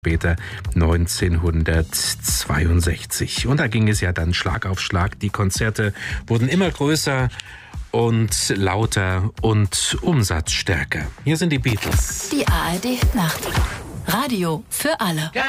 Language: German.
später 1962. Und da ging es ja dann Schlag auf Schlag. Die Konzerte wurden immer größer und lauter und umsatzstärker. Hier sind die Beatles. Die ARD Nacht. Radio für alle.